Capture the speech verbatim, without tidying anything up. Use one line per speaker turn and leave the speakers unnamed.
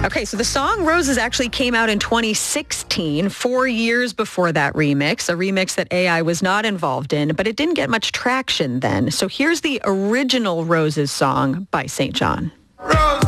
Okay, so the song Roses actually came out in twenty sixteen, four years before that remix, a remix that A I was not involved in, but it didn't get much traction then. So here's the original Roses song by Saint John.
Rose.